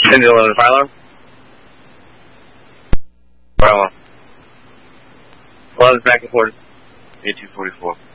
Cindy 11 fire alarm. Bravo. 11 back and forth. 8244.